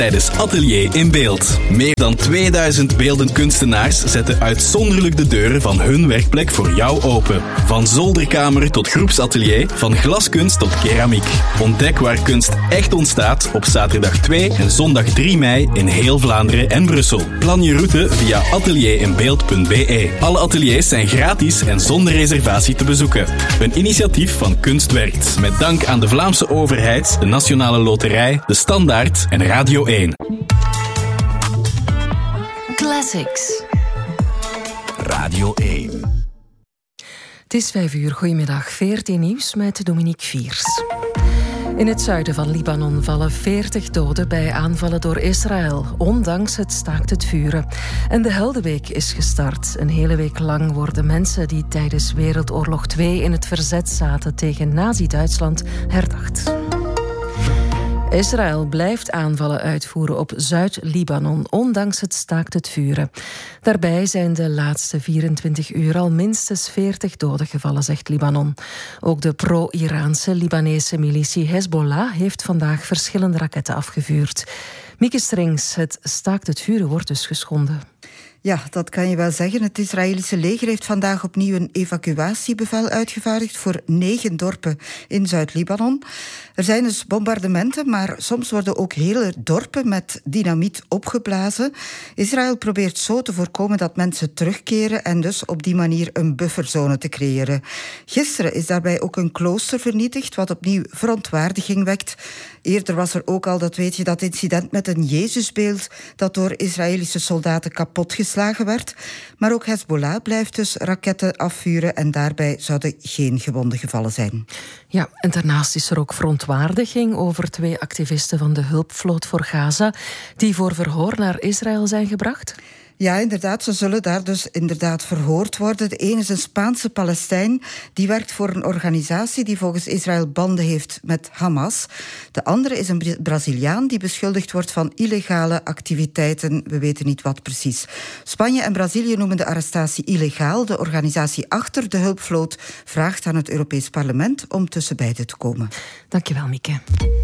tijdens Atelier in Beeld. Meer dan 2000 beeldend kunstenaars zetten uitzonderlijk de deuren van hun werkplek voor jou open. Van zolderkamer tot groepsatelier, van glaskunst tot keramiek. Ontdek waar kunst echt ontstaat op zaterdag 2 en zondag 3 mei in heel Vlaanderen en Brussel. Plan je route via atelierinbeeld.be. Alle ateliers zijn gratis en zonder reservatie te bezoeken. Een initiatief van Kunstwerkt. Met dank aan de Vlaamse overheid, de Nationale Loterij, de Standaard en Radio 1. Classics. Radio 1. Het is 5:00. Goedemiddag. VRT Nieuws met Dominique Viers. In het zuiden van Libanon vallen 40 doden bij aanvallen door Israël, ondanks het staakt het vuren. En de Heldenweek is gestart. Een hele week lang worden mensen die tijdens Wereldoorlog 2 in het verzet zaten tegen Nazi-Duitsland herdacht. Israël blijft aanvallen uitvoeren op Zuid-Libanon, ondanks het staakt het vuren. Daarbij zijn de laatste 24 uur al minstens 40 doden gevallen, zegt Libanon. Ook de pro-Iraanse Libanese militie Hezbollah heeft vandaag verschillende raketten afgevuurd. Mieke Strings, het staakt het vuren wordt dus geschonden. Ja, dat kan je wel zeggen. Het Israëlische leger heeft vandaag opnieuw een evacuatiebevel uitgevaardigd voor 9 dorpen in Zuid-Libanon. Er zijn dus bombardementen, maar soms worden ook hele dorpen met dynamiet opgeblazen. Israël probeert zo te voorkomen dat mensen terugkeren en dus op die manier een bufferzone te creëren. Gisteren is daarbij ook een klooster vernietigd, wat opnieuw verontwaardiging wekt. Eerder was er ook al, dat weet je, dat incident met een Jezusbeeld dat door Israëlische soldaten kapot geslagen werd. Maar ook Hezbollah blijft dus raketten afvuren en daarbij zouden geen gewonden gevallen zijn. Ja, en daarnaast is er ook verontwaardiging over 2 activisten van de hulpvloot voor Gaza die voor verhoor naar Israël zijn gebracht. Ja, inderdaad. Ze zullen daar dus inderdaad verhoord worden. De ene is een Spaanse Palestijn. Die werkt voor een organisatie die volgens Israël banden heeft met Hamas. De andere is een Braziliaan die beschuldigd wordt van illegale activiteiten. We weten niet wat precies. Spanje en Brazilië noemen de arrestatie illegaal. De organisatie achter de hulpvloot vraagt aan het Europees Parlement om tussen beiden te komen. Dankjewel, Mieke.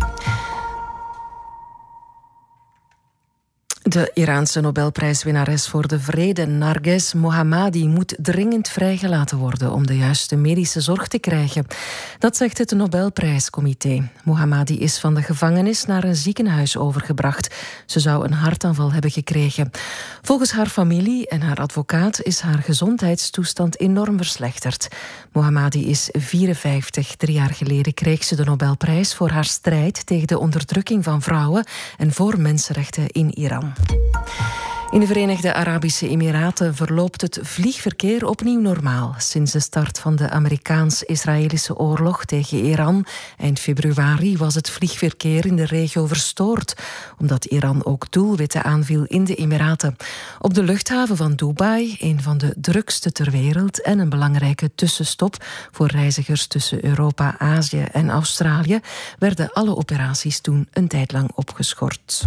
De Iraanse Nobelprijswinnares voor de vrede, Narges Mohammadi, moet dringend vrijgelaten worden om de juiste medische zorg te krijgen. Dat zegt het Nobelprijscomité. Mohammadi is van de gevangenis naar een ziekenhuis overgebracht. Ze zou een hartaanval hebben gekregen. Volgens haar familie en haar advocaat is haar gezondheidstoestand enorm verslechterd. Mohammadi is 54. 3 jaar geleden kreeg ze de Nobelprijs voor haar strijd tegen de onderdrukking van vrouwen en voor mensenrechten in Iran. In de Verenigde Arabische Emiraten verloopt het vliegverkeer opnieuw normaal. Sinds de start van de Amerikaans-Israëlische oorlog tegen Iran eind februari was het vliegverkeer in de regio verstoord, omdat Iran ook doelwitten aanviel in de Emiraten. Op de luchthaven van Dubai, een van de drukste ter wereld en een belangrijke tussenstop voor reizigers tussen Europa, Azië en Australië, werden alle operaties toen een tijd lang opgeschort.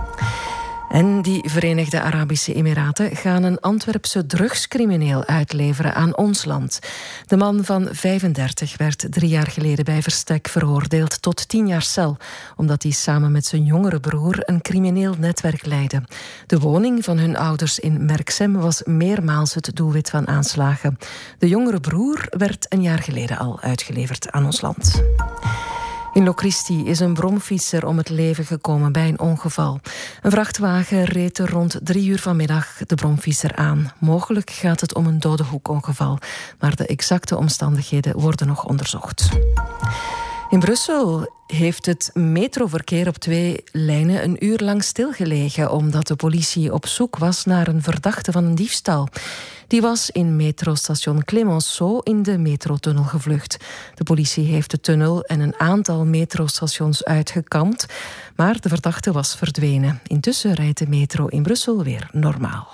En die Verenigde Arabische Emiraten gaan een Antwerpse drugscrimineel uitleveren aan ons land. De man van 35 werd 3 jaar geleden bij verstek veroordeeld tot 10 jaar cel, omdat hij samen met zijn jongere broer een crimineel netwerk leidde. De woning van hun ouders in Merksem was meermaals het doelwit van aanslagen. De jongere broer werd een jaar geleden al uitgeleverd aan ons land. In Lochristi is een bromfietser om het leven gekomen bij een ongeval. Een vrachtwagen reed er rond 3 uur vanmiddag de bromfietser aan. Mogelijk gaat het om een dodenhoekongeval, maar de exacte omstandigheden worden nog onderzocht. In Brussel heeft het metroverkeer op 2 lijnen een uur lang stilgelegen, omdat de politie op zoek was naar een verdachte van een diefstal. Die was in metrostation Clemenceau in de metrotunnel gevlucht. De politie heeft de tunnel en een aantal metrostations uitgekampt, maar de verdachte was verdwenen. Intussen rijdt de metro in Brussel weer normaal.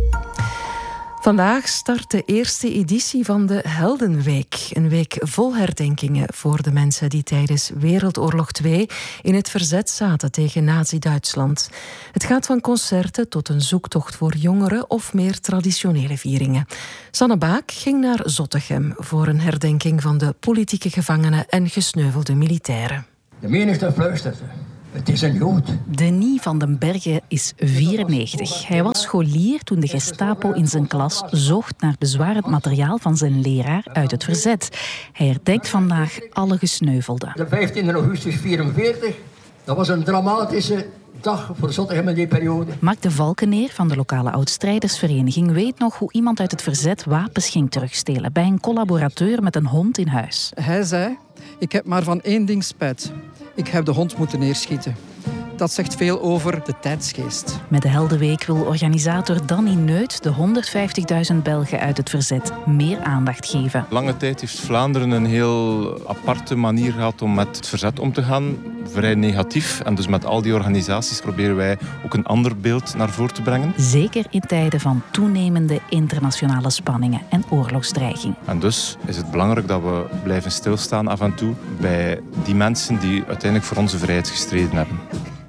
Vandaag start de eerste editie van de Heldenweek. Een week vol herdenkingen voor de mensen die tijdens Wereldoorlog 2 in het verzet zaten tegen Nazi-Duitsland. Het gaat van concerten tot een zoektocht voor jongeren of meer traditionele vieringen. Sanne Baak ging naar Zottegem voor een herdenking van de politieke gevangenen en gesneuvelde militairen. De menigte fluisterde. Het is een Jood. Denis van den Bergen is 94. Hij was scholier toen de Gestapo in zijn klas zocht naar bezwarend materiaal van zijn leraar uit het verzet. Hij herdenkt vandaag alle gesneuvelden. De 15 augustus 1944, dat was een dramatische dag voor Zottegem in die periode. Mark de Valkeneer van de lokale oud-strijdersvereniging weet nog hoe iemand uit het verzet wapens ging terugstelen bij een collaborateur met een hond in huis. Hij zei, ik heb maar van één ding spijt. Ik heb de hond moeten neerschieten. Dat zegt veel over de tijdsgeest. Met de Heldenweek wil organisator Danny Neut de 150.000 Belgen uit het verzet meer aandacht geven. Lange tijd heeft Vlaanderen een heel aparte manier gehad om met het verzet om te gaan. Vrij negatief. En dus met al die organisaties proberen wij ook een ander beeld naar voren te brengen. Zeker in tijden van toenemende internationale spanningen en oorlogsdreiging. En dus is het belangrijk dat we blijven stilstaan af en toe bij die mensen die uiteindelijk voor onze vrijheid gestreden hebben.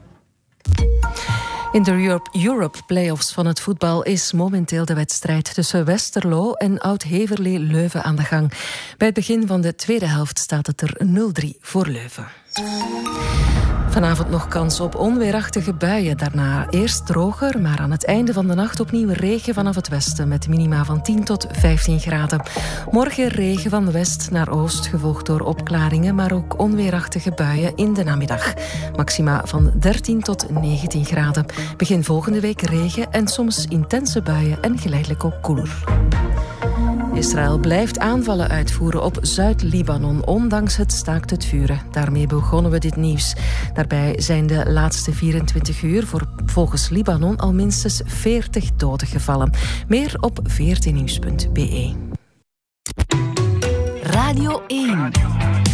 In de Europe Playoffs van het voetbal is momenteel de wedstrijd tussen Westerlo en Oud-Heverlee Leuven aan de gang. Bij het begin van de tweede helft staat het er 0-3 voor Leuven. Vanavond nog kans op onweerachtige buien. Daarna eerst droger, maar aan het einde van de nacht opnieuw regen vanaf het westen met minima van 10 tot 15 graden. Morgen regen van west naar oost, gevolgd door opklaringen, maar ook onweerachtige buien in de namiddag. Maxima van 13 tot 19 graden. Begin volgende week regen en soms intense buien en geleidelijk ook koeler. Israël blijft aanvallen uitvoeren op Zuid-Libanon, ondanks het staakt het vuren. Daarmee begonnen we dit nieuws. Daarbij zijn de laatste 24 uur volgens Libanon al minstens 40 doden gevallen. Meer op 14nieuws.be. Radio 1.